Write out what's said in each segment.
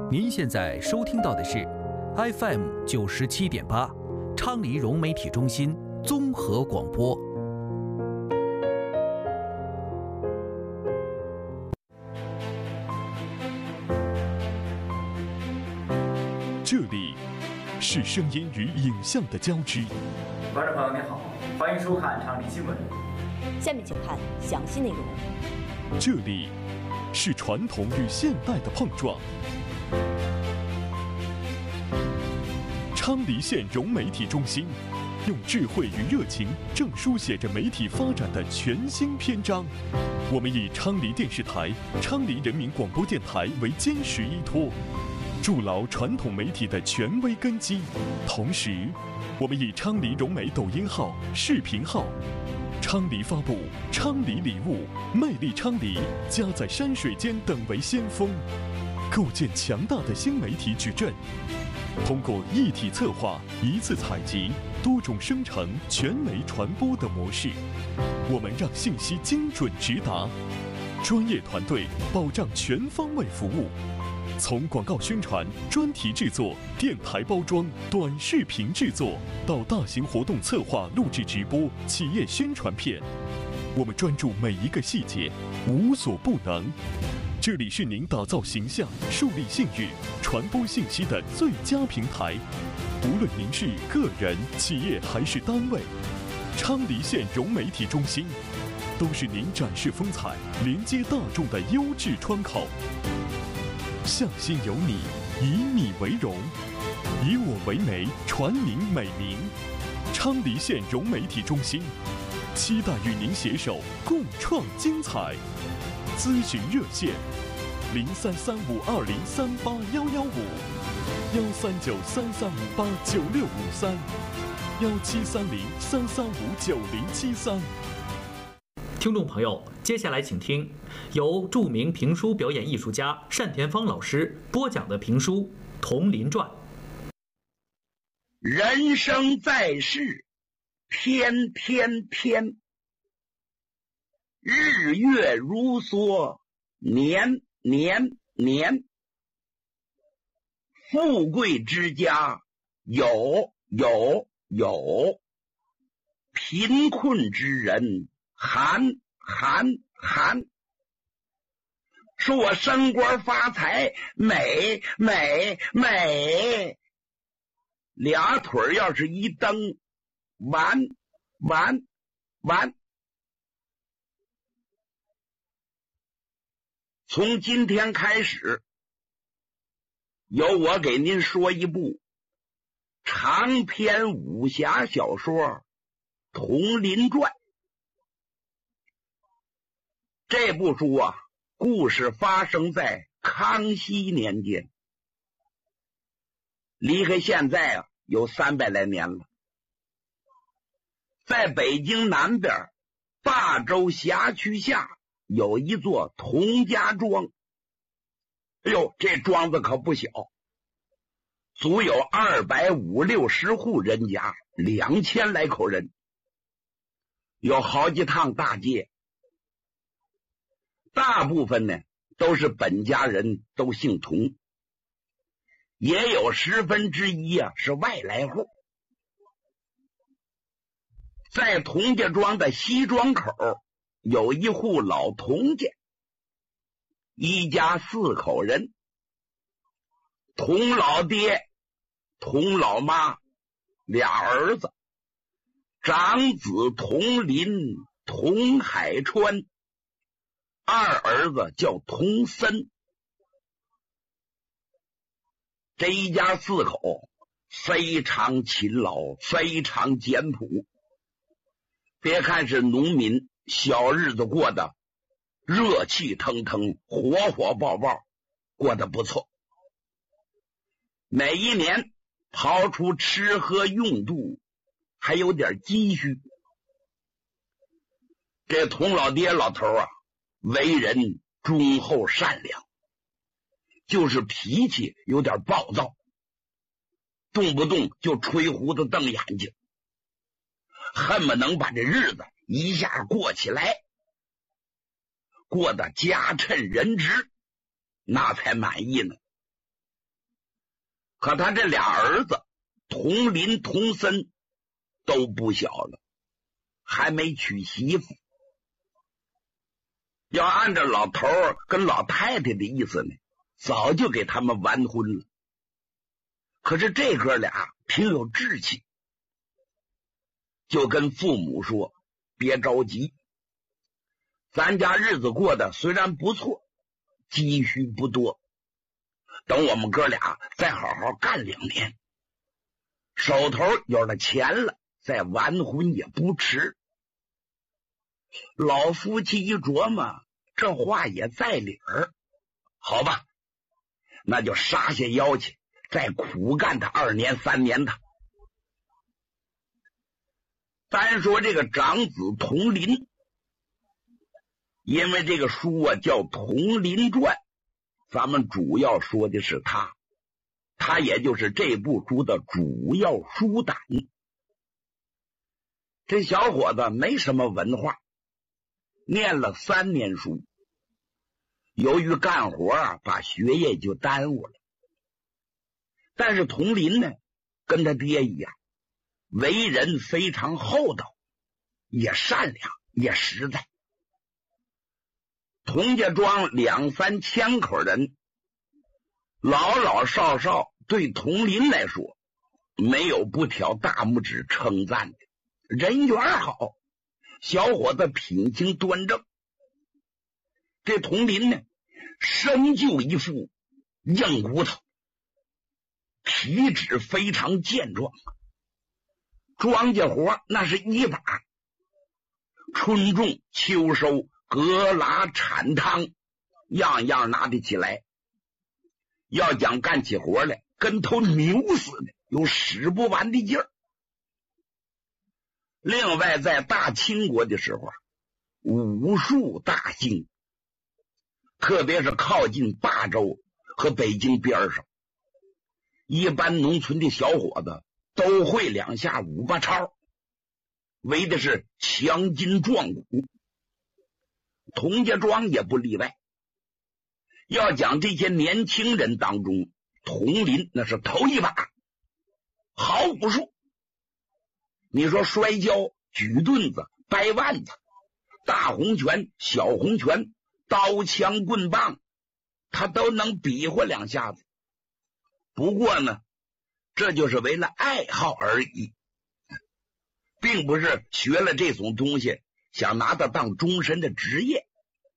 您现在收听到的是 FM97.8昌黎融媒体中心综合广播。 这里是声音与影像的交织。 观众朋友您好，欢迎收看昌黎新闻。 下面请看详细内容。 这里是传统与现代的碰撞。昌黎县融媒体中心用智慧与热情，正书写着媒体发展的全新篇章。我们以昌黎电视台、昌黎人民广播电台为坚实依托，筑牢传统媒体的权威根基。同时，我们以昌黎融媒抖音号、视频号、昌黎发布、昌黎礼物、魅力昌黎、家在山水间等为先锋，构建强大的新媒体矩阵。通过一体策划、一次采集、多种生成、全媒传播的模式，我们让信息精准直达，专业团队保障全方位服务。从广告宣传、专题制作、电台包装、短视频制作，到大型活动策划、录制直播、企业宣传片，我们专注每一个细节，无所不能。这里是您打造形象、树立信誉、传播信息的最佳平台。无论您是个人、企业还是单位，昌黎县融媒体中心都是您展示风采、连接大众的优质窗口。向心有你，以你为荣，以我为媒，传您美名。昌黎县融媒体中心期待与您携手共创精彩。咨询热线：033520381155，1393389653，1730-3359073。 听众朋友，接下来请听由著名评书表演艺术家单田芳老师播讲的评书《铜林传》。 人生在世，天天天，日月如梭，年年年。富贵之家有，贫困之人寒。说我升官发财，美，俩腿要是一蹬，完。从今天开始，由我给您说一部长篇武侠小说《铜林传》。这部书啊，故事发生在康熙年间，离开现在啊有300来年了。在北京南边大洲辖区下有一座童家庄，哎呦，这庄子可不小，足有250-260户人家，2000来口人，有好几趟大街。大部分呢都是本家人，都姓童，也有1/10啊是外来户。在童家庄的西庄口有一户老童家，一家4口人，童老爹、童老妈，2儿子，长子童林、童海川，2儿子叫童森。这一家4口非常勤劳，非常简朴。别看是农民，小日子过得热气腾腾，火火爆爆，过得不错。每一年刨出吃喝用度，还有点积蓄。这童老爹老头啊，为人忠厚善良，就是脾气有点暴躁，动不动就吹胡子瞪眼睛，恨不能把这日子一下过起来，过得家趁人直，那才满意呢。 可他这俩儿子同林同森都不小了，还没娶媳妇。要按照老头儿跟老太太的意思呢，早就给他们完婚了。可是这哥俩挺有志气，就跟父母说，别着急，咱家日子过得虽然不错，积蓄不多，等我们哥俩再好好干2年，手头有了钱了，再完婚也不迟。老夫妻一琢磨，这话也在理儿，好吧，那就杀下腰去，再苦干他2年3年的。单说这个长子佟林，因为这个书啊叫《佟林传》，咱们主要说的是他也就是这部书的主要书胆。这小伙子没什么文化，念了3年书，由于干活啊，把学业就耽误了。但是佟林呢，跟他爹一样，为人非常厚道，也善良，也实在。佟家庄2、3千口人，老老少少对佟林来说，没有不挑大拇指称赞的。人缘好，小伙子品行端正。这佟林呢，身就一副硬骨头，体质非常健壮，庄稼活那是一把，春种秋收，割拉铲汤，样样拿得起来。要讲干起活来，跟头牛似的，有使不完的劲儿。另外在大清国的时候，武术大兴，特别是靠近霸州和北京边上，一般农村的小伙子都会2下5把抄，为的是强筋壮骨。佟家庄也不例外。要讲这些年轻人当中，佟林那是头一把，好武术。你说摔跤、举盾子、掰腕子、大红拳、小红拳、刀枪棍棒，他都能比划2下子。不过呢，这就是为了爱好而已，并不是学了这种东西想拿它当终身的职业。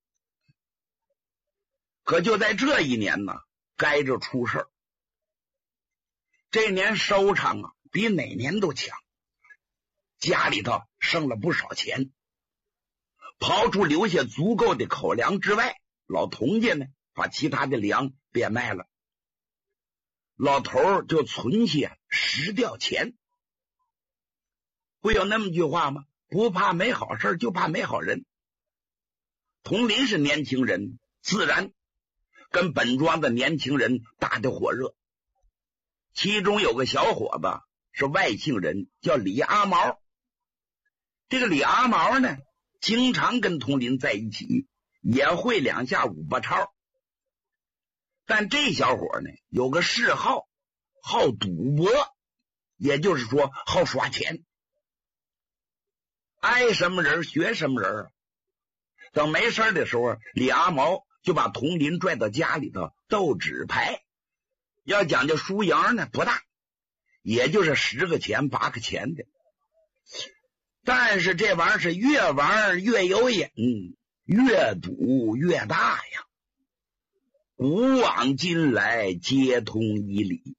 可就在这一年呢，该着出事儿。这年收场啊，比哪年都强，家里头剩了不少钱。刨出留下足够的口粮之外，老佟家呢，把其他的粮变卖了。老头就存下10吊钱。不有那么句话吗？不怕没好事，就怕没好人。佟林是年轻人，自然跟本庄的年轻人打得火热。其中有个小伙子是外姓人，叫李阿毛。这个李阿毛呢，经常跟佟林在一起，也会2下5把抄。但这小伙呢，有个嗜好，好赌博，也就是说好耍钱，爱什么人学什么人。等没事的时候，李阿毛就把佟林拽到家里头斗纸牌。要讲究输赢呢，不大，也就是10个钱8个钱的。但是这玩意儿是越玩越有瘾，越赌越大呀。古往今来皆通一理。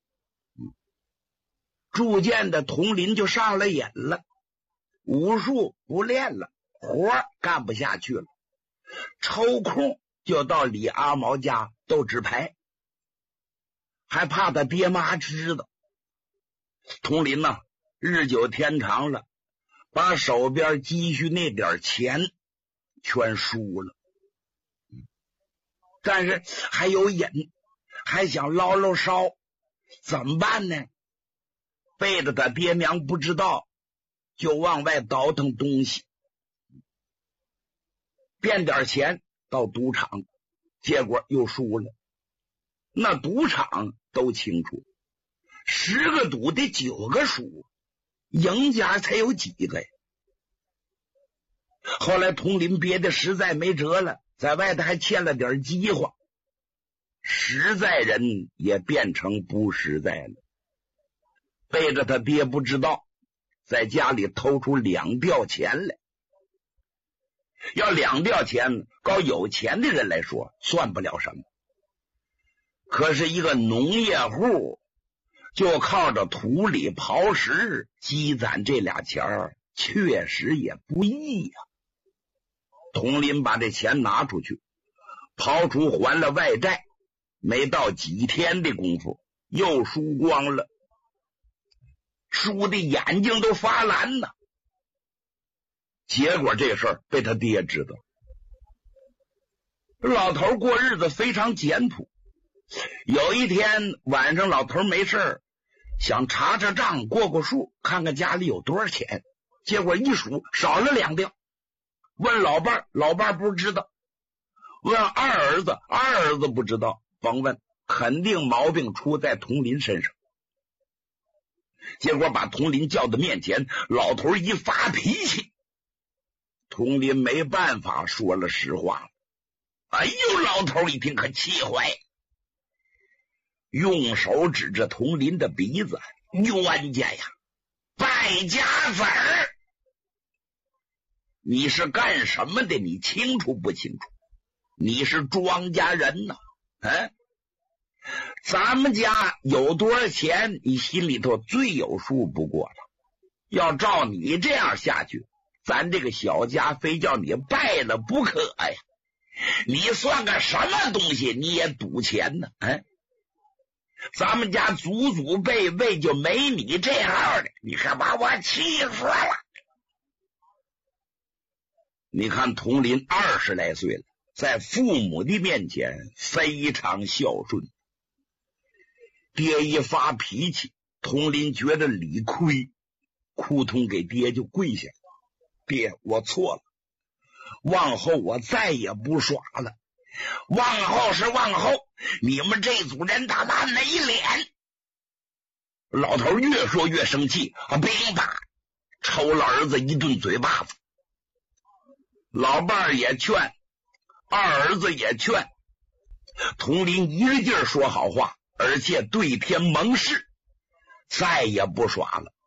逐渐的佟林就上了瘾了，武术不练了，活干不下去了，抽空就到李阿毛家斗纸牌，还怕他爹妈知道。佟林呢，日久天长了，把手边积蓄那点钱全输了。但是还有瘾，还想捞捞烧，怎么办呢？背着他爹娘不知道，就往外倒腾东西，变点钱到赌场，结果又输了。那赌场都清楚， 10个赌得9个输，赢家才有几个呀？后来佟林憋得实在没辙了，在外头还欠了点饥荒，实在人也变成不实在了，背着他爹不知道，在家里偷出2吊钱来。要2吊钱，搞有钱的人来说算不了什么，可是一个农业户就靠着土里刨食积攒这俩钱儿，确实也不易呀。佟林把这钱拿出去，刨除还了外债，没到几天的功夫又输光了，输的眼睛都发蓝呢。结果这事儿被他爹知道，老头过日子非常简朴。有一天晚上，老头没事想查查账，过数，看看家里有多少钱，结果一数少了2吊，问老伴儿，老伴儿不知道；问二儿子，二儿子不知道。甭问，肯定毛病出在佟林身上。结果把佟林叫到面前，老头一发脾气，佟林没办法说了实话了。哎呦，老头一听可气坏，用手指着佟林的鼻子，冤家呀，败家子儿，你是干什么的？你清楚不清楚？你是庄稼人呐，咱们家有多少钱，你心里头最有数不过了。要照你这样下去，咱这个小家非叫你败了不可呀！你算个什么东西？你也赌钱呢？咱们家祖祖辈辈就没你这样的，你可把我气死了！你看佟林20来岁了，在父母的面前非常孝顺。爹一发脾气，佟林觉得理亏，扑通给爹就跪下了。爹，我错了，往后我再也不耍了。往后是往后，你们这组人他妈没脸！老头越说越生气，乒啪抽了儿子一顿嘴巴子。老伴儿也劝，二儿子也劝，佟林一个劲儿说好话，而且对天盟誓，再也不耍了。